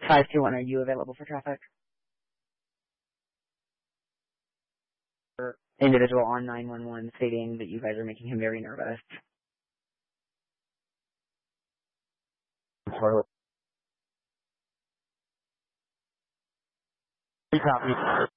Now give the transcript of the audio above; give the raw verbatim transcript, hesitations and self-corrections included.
five two one, are you available for traffic? Individual on nine one one stating that you guys are making him very nervous. Copy.